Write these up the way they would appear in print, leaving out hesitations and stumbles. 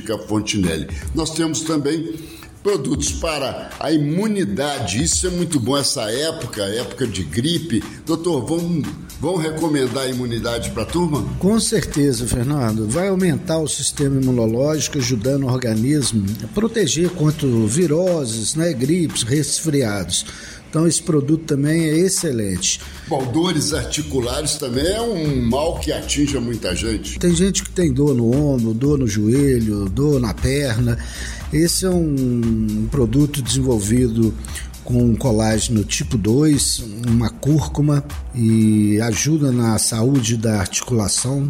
Botica Fontinelli. Nós temos também produtos para a imunidade, isso é muito bom essa época de gripe. Doutor, vão recomendar a imunidade para a turma? Com certeza, Fernando. Vai aumentar o sistema imunológico, ajudando o organismo a proteger contra viroses, gripes, resfriados. Então esse produto também é excelente. Bom, dores articulares também é um mal que atinge muita gente. Tem gente que tem dor no ombro, dor no joelho, dor na perna. Esse é um produto desenvolvido com colágeno tipo 2, uma cúrcuma, e ajuda na saúde da articulação,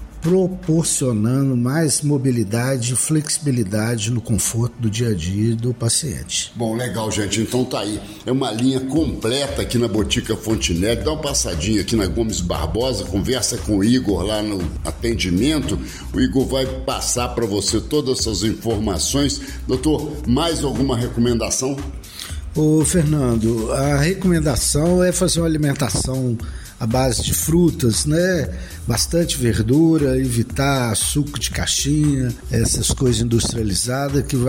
proporcionando mais mobilidade e flexibilidade no conforto do dia a dia do paciente. Bom, legal, gente. Então tá aí. É uma linha completa aqui na Botica Fontinelli. Dá uma passadinha aqui na Gomes Barbosa, conversa com o Igor lá no atendimento. O Igor vai passar para você todas essas informações. Doutor, mais alguma recomendação? Ô, Fernando, a recomendação é fazer uma alimentação à base de frutas, bastante verdura, evitar suco de caixinha, essas coisas industrializadas que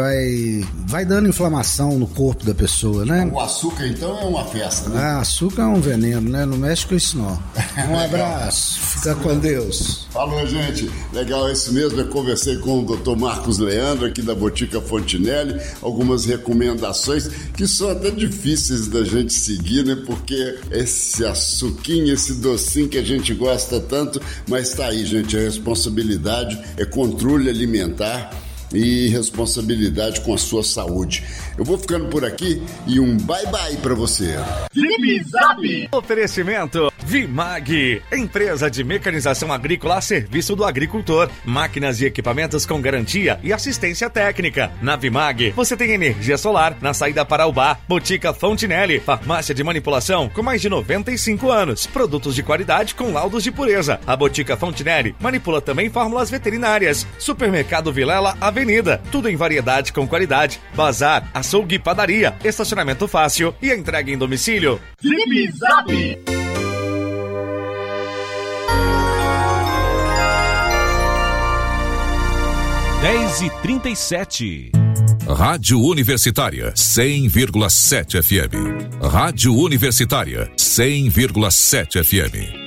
vai dando inflamação no corpo da pessoa, O açúcar, então, é uma festa, açúcar é um veneno, Não mexe com isso, não. Um abraço, fica com Deus. Falou, gente. Legal, é isso mesmo. Eu conversei com o Dr. Marcos Leandro, aqui da Botica Fontinelli, algumas recomendações que são até difíceis da gente seguir, Porque esse açuquinho, esse docinho que a gente gosta tanto, mas tá aí, gente, a responsabilidade é controle alimentar e responsabilidade com a sua saúde. Eu vou ficando por aqui e um bye-bye pra você. Zip Zap! Oferecimento Vimag, empresa de mecanização agrícola a serviço do agricultor. Máquinas e equipamentos com garantia e assistência técnica. Na Vimag, você tem energia solar na saída para Ubá. Botica Fontinelli, farmácia de manipulação com mais de 95 anos. Produtos de qualidade com laudos de pureza. A Botica Fontinelli manipula também fórmulas veterinárias. Supermercado Vilela Avenida, tudo em variedade com qualidade. Bazar, açougue e padaria, estacionamento fácil e a entrega em domicílio. Zip Zap! e 37. Rádio Universitária 100,7 FM. Rádio Universitária 100,7 FM.